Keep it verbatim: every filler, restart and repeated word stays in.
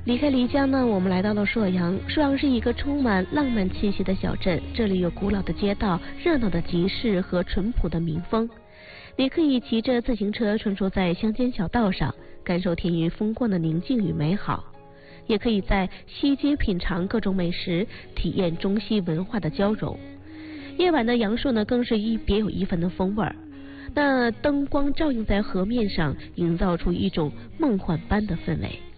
离开漓江呢，我们来到了朔阳。朔阳是一个充满浪漫气息的小镇，这里有古老的街道、热闹的集市和淳朴的民风。你可以骑着自行车穿梭在乡间小道上，感受田园风光的宁静与美好；也可以在西街品尝各种美食，体验中西文化的交融。夜晚的阳朔呢，更是一别有一番的风味儿。那灯光照映在河面上，营造出一种梦幻般的氛围。